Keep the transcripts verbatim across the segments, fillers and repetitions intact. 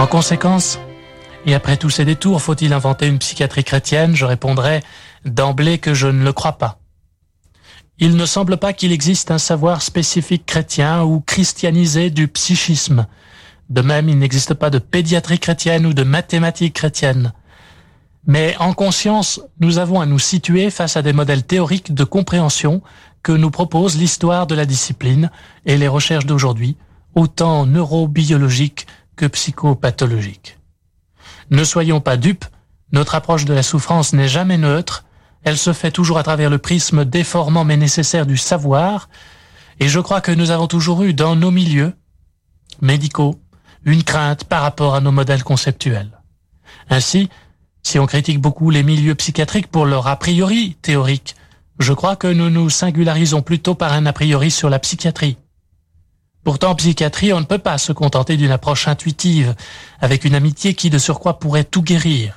En conséquence, et après tous ces détours, faut-il inventer une psychiatrie chrétienne? Je répondrai d'emblée que je ne le crois pas. Il ne semble pas qu'il existe un savoir spécifique chrétien ou christianisé du psychisme. De même, il n'existe pas de pédiatrie chrétienne ou de mathématiques chrétiennes. Mais en conscience, nous avons à nous situer face à des modèles théoriques de compréhension que nous propose l'histoire de la discipline et les recherches d'aujourd'hui, autant neurobiologiques que psychopathologiques. Ne soyons pas dupes, notre approche de la souffrance n'est jamais neutre, elle se fait toujours à travers le prisme déformant mais nécessaire du savoir, et je crois que nous avons toujours eu dans nos milieux médicaux une crainte par rapport à nos modèles conceptuels. Ainsi, si on critique beaucoup les milieux psychiatriques pour leur a priori théorique, je crois que nous nous singularisons plutôt par un a priori sur la psychiatrie. Pourtant, en psychiatrie, on ne peut pas se contenter d'une approche intuitive, avec une amitié qui, de surcroît, pourrait tout guérir.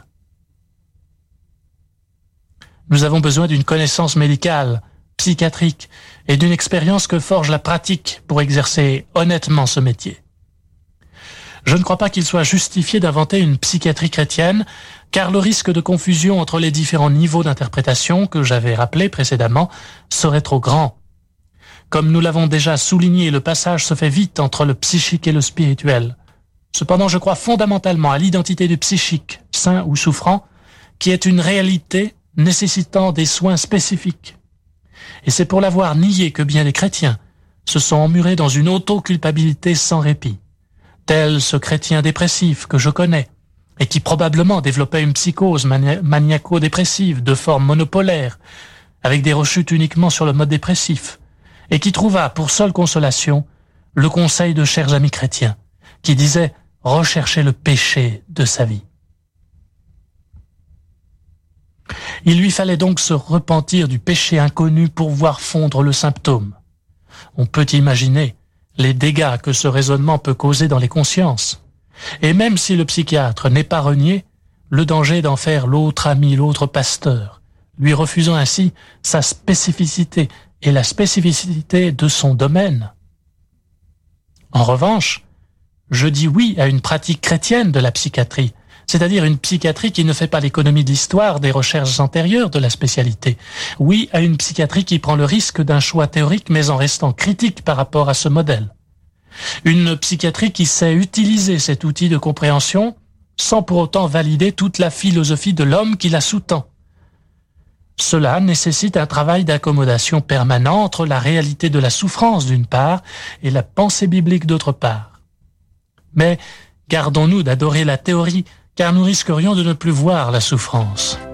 Nous avons besoin d'une connaissance médicale, psychiatrique, et d'une expérience que forge la pratique pour exercer honnêtement ce métier. Je ne crois pas qu'il soit justifié d'inventer une psychiatrie chrétienne, car le risque de confusion entre les différents niveaux d'interprétation que j'avais rappelés précédemment serait trop grand. Comme nous l'avons déjà souligné, le passage se fait vite entre le psychique et le spirituel. Cependant, je crois fondamentalement à l'identité du psychique, sain ou souffrant, qui est une réalité nécessitant des soins spécifiques. Et c'est pour l'avoir nié que bien des chrétiens se sont emmurés dans une auto-culpabilité sans répit. Tel ce chrétien dépressif que je connais, et qui probablement développait une psychose mani- maniaco-dépressive de forme monopolaire, avec des rechutes uniquement sur le mode dépressif, et qui trouva pour seule consolation le conseil de chers amis chrétiens, qui disaient « rechercher le péché de sa vie ». Il lui fallait donc se repentir du péché inconnu pour voir fondre le symptôme. On peut imaginer les dégâts que ce raisonnement peut causer dans les consciences. Et même si le psychiatre n'est pas renié, le danger d'en faire l'autre ami, l'autre pasteur, lui refusant ainsi sa spécificité et la spécificité de son domaine. En revanche, je dis oui à une pratique chrétienne de la psychiatrie, c'est-à-dire une psychiatrie qui ne fait pas l'économie de l'histoire des recherches antérieures de la spécialité. Oui à une psychiatrie qui prend le risque d'un choix théorique mais en restant critique par rapport à ce modèle. Une psychiatrie qui sait utiliser cet outil de compréhension sans pour autant valider toute la philosophie de l'homme qui la sous-tend. Cela nécessite un travail d'accommodation permanent entre la réalité de la souffrance d'une part et la pensée biblique d'autre part. Mais gardons-nous d'adorer la théorie, car nous risquerions de ne plus voir la souffrance.